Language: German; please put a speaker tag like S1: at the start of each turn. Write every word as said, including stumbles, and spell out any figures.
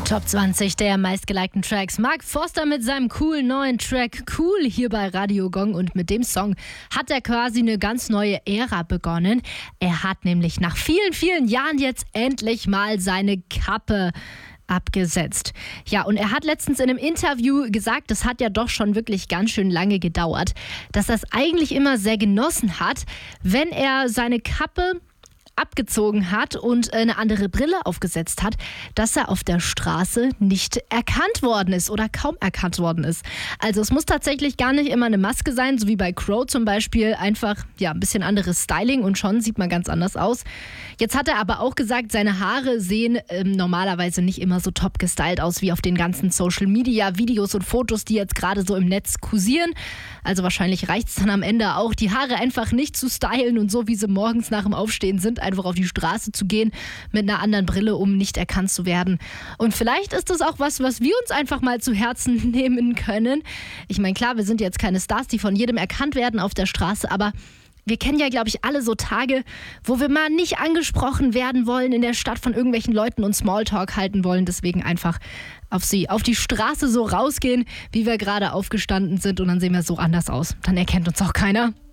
S1: Top zwanzig der meistgelikten Tracks. Mark Forster mit seinem coolen neuen Track Cool hier bei Radio Gong, und mit dem Song hat er quasi eine ganz neue Ära begonnen. Er hat nämlich nach vielen, vielen Jahren jetzt endlich mal seine Kappe abgesetzt. Ja, und er hat letztens in einem Interview gesagt, das hat ja doch schon wirklich ganz schön lange gedauert, dass er es eigentlich immer sehr genossen hat, wenn er seine Kappe abgezogen hat und eine andere Brille aufgesetzt hat, dass er auf der Straße nicht erkannt worden ist oder kaum erkannt worden ist. Also es muss tatsächlich gar nicht immer eine Maske sein, so wie bei Crow zum Beispiel, einfach ja ein bisschen anderes Styling und schon sieht man ganz anders aus. Jetzt hat er aber auch gesagt, seine Haare sehen ähm, normalerweise nicht immer so top gestylt aus wie auf den ganzen Social Media Videos und Fotos, die jetzt gerade so im Netz kursieren. Also wahrscheinlich reicht es dann am Ende auch, die Haare einfach nicht zu stylen und so wie sie morgens nach dem Aufstehen sind, einfach auf die Straße zu gehen mit einer anderen Brille, um nicht erkannt zu werden. Und vielleicht ist das auch was, was wir uns einfach mal zu Herzen nehmen können. Ich meine, klar, wir sind jetzt keine Stars, die von jedem erkannt werden auf der Straße, aber wir kennen ja, glaube ich, alle so Tage, wo wir mal nicht angesprochen werden wollen in der Stadt von irgendwelchen Leuten und Smalltalk halten wollen. Deswegen einfach auf sie, auf die Straße so rausgehen, wie wir gerade aufgestanden sind, und dann sehen wir so anders aus. Dann erkennt uns auch keiner.